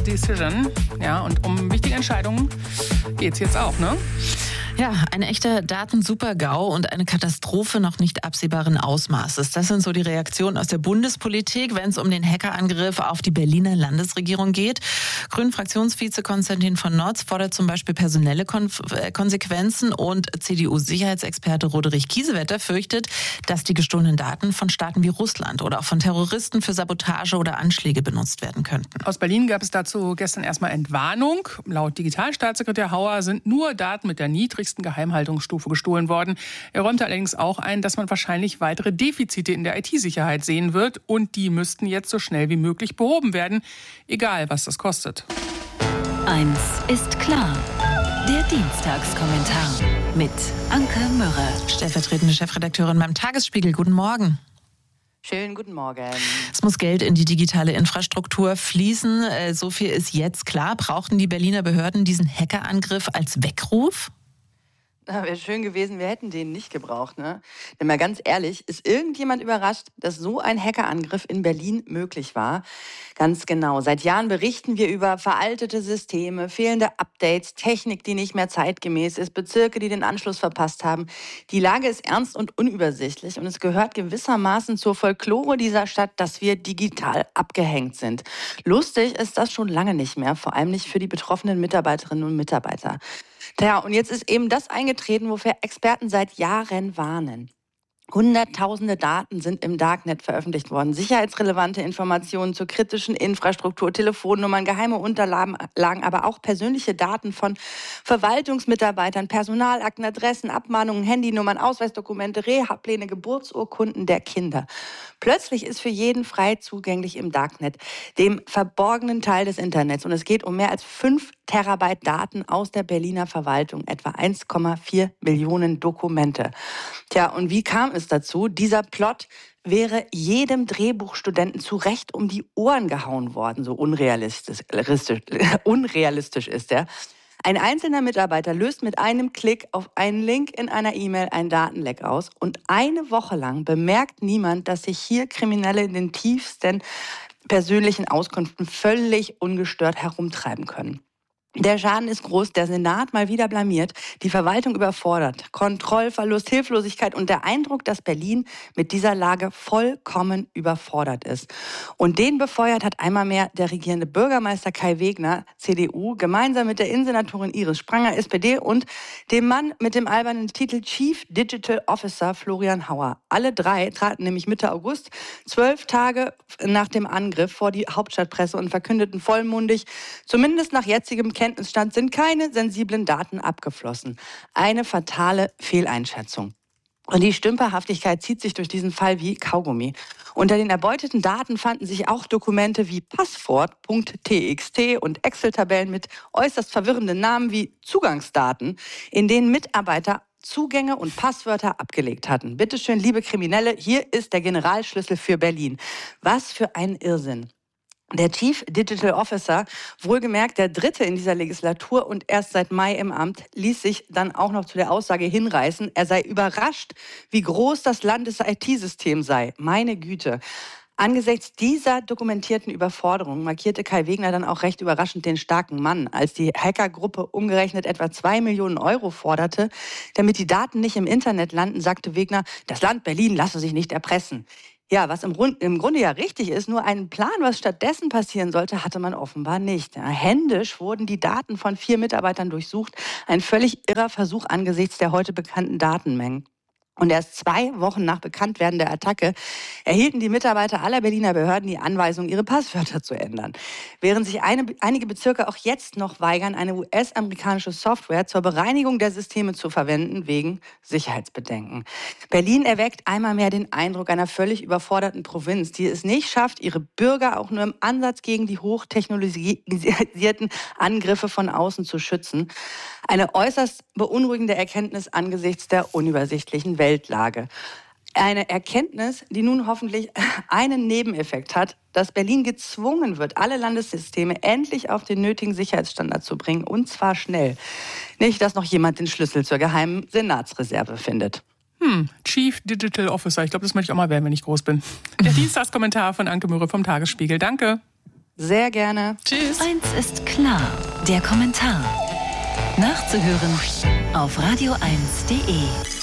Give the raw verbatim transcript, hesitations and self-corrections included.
Decision. Ja, und um wichtige Entscheidungen geht's jetzt auch, ne? Ja, ein echter Datensuper-GAU und eine Katastrophe noch nicht absehbaren Ausmaßes. Das sind so die Reaktionen aus der Bundespolitik, wenn es um den Hackerangriff auf die Berliner Landesregierung geht. Grünen-Fraktionsvize Konstantin von Notz fordert zum Beispiel personelle Konf- Konsequenzen und C D U-Sicherheitsexperte Roderich Kiesewetter fürchtet, dass die gestohlenen Daten von Staaten wie Russland oder auch von Terroristen für Sabotage oder Anschläge benutzt werden könnten. Aus Berlin gab es dazu gestern erstmal Entwarnung. Laut Digitalstaatssekretär Hauer sind nur Daten mit der niedrigsten Geheimhaltungsstufe gestohlen worden. Er räumte allerdings auch ein, dass man wahrscheinlich weitere Defizite in der I T-Sicherheit sehen wird und die müssten jetzt so schnell wie möglich behoben werden, egal was das kostet. Eins ist klar. Der Dienstagskommentar mit Anke Mürre, stellvertretende Chefredakteurin beim Tagesspiegel. Guten Morgen. Schönen guten Morgen. Es muss Geld in die digitale Infrastruktur fließen. So viel ist jetzt klar. Brauchten die Berliner Behörden diesen Hackerangriff als Weckruf? Na, wäre schön gewesen, wir hätten den nicht gebraucht, ne? Denn mal ganz ehrlich, ist irgendjemand überrascht, dass so ein Hackerangriff in Berlin möglich war? Ganz genau. Seit Jahren berichten wir über veraltete Systeme, fehlende Updates, Technik, die nicht mehr zeitgemäß ist, Bezirke, die den Anschluss verpasst haben. Die Lage ist ernst und unübersichtlich und es gehört gewissermaßen zur Folklore dieser Stadt, dass wir digital abgehängt sind. Lustig ist das schon lange nicht mehr, vor allem nicht für die betroffenen Mitarbeiterinnen und Mitarbeiter. Tja, und jetzt ist eben das eingetreten, wofür Experten seit Jahren warnen. Hunderttausende Daten sind im Darknet veröffentlicht worden. Sicherheitsrelevante Informationen zur kritischen Infrastruktur, Telefonnummern, geheime Unterlagen, aber auch persönliche Daten von Verwaltungsmitarbeitern, Personalakten, Adressen, Abmahnungen, Handynummern, Ausweisdokumente, Reha-Pläne, Geburtsurkunden der Kinder. Plötzlich ist für jeden frei zugänglich im Darknet, dem verborgenen Teil des Internets. Und es geht um mehr als fünf Terabyte Daten aus der Berliner Verwaltung, etwa eins Komma vier Millionen Dokumente. Tja, und wie kam es dazu? Dieser Plot wäre jedem Drehbuchstudenten zu Recht um die Ohren gehauen worden, so unrealistisch, unrealistisch ist er. Ein einzelner Mitarbeiter löst mit einem Klick auf einen Link in einer E-Mail ein Datenleck aus und eine Woche lang bemerkt niemand, dass sich hier Kriminelle in den tiefsten persönlichen Auskünften völlig ungestört herumtreiben können. Der Schaden ist groß, der Senat mal wieder blamiert, die Verwaltung überfordert, Kontrollverlust, Hilflosigkeit und der Eindruck, dass Berlin mit dieser Lage vollkommen überfordert ist. Und den befeuert hat einmal mehr der regierende Bürgermeister Kai Wegner, C D U, gemeinsam mit der Innensenatorin Iris Spranger, S P D und dem Mann mit dem albernen Titel Chief Digital Officer Florian Hauer. Alle drei traten nämlich Mitte August, zwölf Tage nach dem Angriff, vor die Hauptstadtpresse und verkündeten vollmundig, zumindest nach jetzigem Kenntnisstand sind keine sensiblen Daten abgeflossen. Eine fatale Fehleinschätzung. Und die Stümperhaftigkeit zieht sich durch diesen Fall wie Kaugummi. Unter den erbeuteten Daten fanden sich auch Dokumente wie Passwort Punkt T X T und Excel-Tabellen mit äußerst verwirrenden Namen wie Zugangsdaten, in denen Mitarbeiter Zugänge und Passwörter abgelegt hatten. Bitte schön, liebe Kriminelle, hier ist der Generalschlüssel für Berlin. Was für ein Irrsinn. Der Chief Digital Officer, wohlgemerkt der dritte in dieser Legislatur und erst seit Mai im Amt, ließ sich dann auch noch zu der Aussage hinreißen, er sei überrascht, wie groß das Landes-I T-System sei. Meine Güte. Angesichts dieser dokumentierten Überforderung markierte Kai Wegner dann auch recht überraschend den starken Mann, als die Hackergruppe umgerechnet etwa zwei Millionen Euro forderte. Damit die Daten nicht im Internet landen, sagte Wegner, das Land Berlin lasse sich nicht erpressen. Ja, was im, Grund, im Grunde ja richtig ist, nur einen Plan, was stattdessen passieren sollte, hatte man offenbar nicht. Ja, händisch wurden die Daten von vier Mitarbeitern durchsucht. Ein völlig irrer Versuch angesichts der heute bekannten Datenmengen. Und erst zwei Wochen nach Bekanntwerden der Attacke erhielten die Mitarbeiter aller Berliner Behörden die Anweisung, ihre Passwörter zu ändern. Während sich eine, einige Bezirke auch jetzt noch weigern, eine U S-amerikanische Software zur Bereinigung der Systeme zu verwenden, wegen Sicherheitsbedenken. Berlin erweckt einmal mehr den Eindruck einer völlig überforderten Provinz, die es nicht schafft, ihre Bürger auch nur im Ansatz gegen die hochtechnologisierten Angriffe von außen zu schützen. Eine äußerst beunruhigende Erkenntnis angesichts der unübersichtlichen Weltlage. Eine Erkenntnis, die nun hoffentlich einen Nebeneffekt hat, dass Berlin gezwungen wird, alle Landessysteme endlich auf den nötigen Sicherheitsstandard zu bringen, und zwar schnell. Nicht, dass noch jemand den Schlüssel zur geheimen Senatsreserve findet. Hm, Chief Digital Officer. Ich glaube, das möchte ich auch mal werden, wenn ich groß bin. Der Dienstagskommentar von Anke Mürre vom Tagesspiegel. Danke. Sehr gerne. Tschüss. Eins ist klar, der Kommentar. Nachzuhören auf radio eins punkt de.